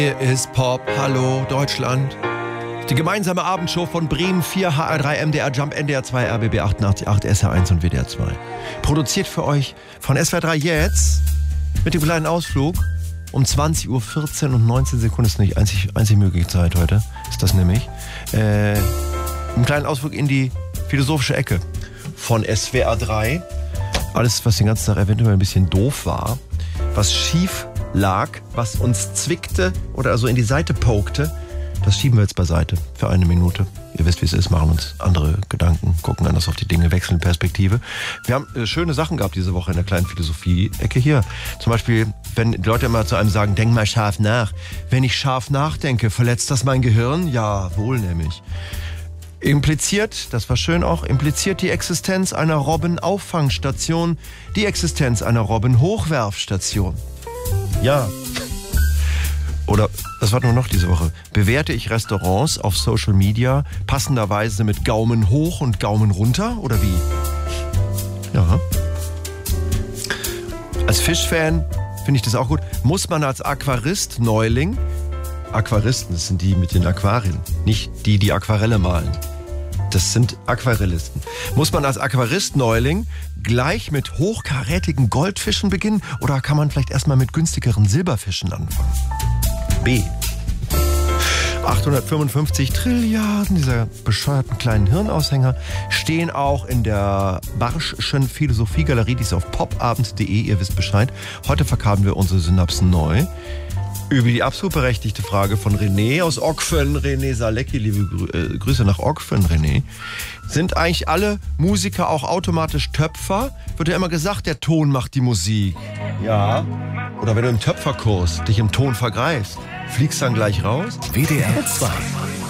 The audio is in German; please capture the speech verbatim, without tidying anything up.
Hier ist Pop, hallo Deutschland. Die gemeinsame Abendshow von Bremen vier, H R drei, M D R Jump, N D R zwei, R B B achtundachtzig Komma acht, S R eins und W D R zwei. Produziert für euch von S W R drei jetzt mit dem kleinen Ausflug um zwanzig Uhr vierzehn und neunzehn Sekunden. Ist nicht einzig, einzig mögliche Zeit heute, ist das nämlich. Äh, einen kleinen Ausflug in die philosophische Ecke von S W R drei. Alles, was den ganzen Tag eventuell ein bisschen doof war, was schief lag, was uns zwickte oder also in die Seite pokte, das schieben wir jetzt beiseite für eine Minute. Ihr wisst, wie es ist, machen uns andere Gedanken, gucken anders auf die Dinge, wechseln Perspektive. Wir haben äh, schöne Sachen gehabt diese Woche in der kleinen Philosophie-Ecke hier. Zum Beispiel, wenn die Leute immer zu einem sagen, denk mal scharf nach. Wenn ich scharf nachdenke, verletzt das mein Gehirn? Ja, wohl nämlich. Impliziert, das war schön auch, impliziert die Existenz einer Robben-Auffangstation, die Existenz einer Robben-Hochwerfstation. Ja. Oder, das war nur noch diese Woche, bewerte ich Restaurants auf Social Media passenderweise mit Gaumen hoch und Gaumen runter? Oder wie? Ja. Als Fischfan finde ich das auch gut. Muss man als Aquarist Neuling, Aquaristen, das sind die mit den Aquarien, nicht die, die Aquarelle malen. Das sind Aquarellisten. Muss man als Aquarist Neuling gleich mit hochkarätigen Goldfischen beginnen oder kann man vielleicht erstmal mit günstigeren Silberfischen anfangen? B. achthundertfünfundfünfzig Trilliarden dieser bescheuerten kleinen Hirnaushänger stehen auch in der Barschschen Philosophiegalerie, die ist auf popabend punkt de, ihr wisst Bescheid. Heute verkabeln wir unsere Synapsen neu. Über die absolut berechtigte Frage von René aus Ogfen, René Salecki, liebe Grü- äh, Grüße nach Ogfen, René. Sind eigentlich alle Musiker auch automatisch Töpfer? Wird ja immer gesagt, der Ton macht die Musik. Ja. Oder wenn du im Töpferkurs dich im Ton vergreifst, fliegst dann gleich raus? W D R zwei.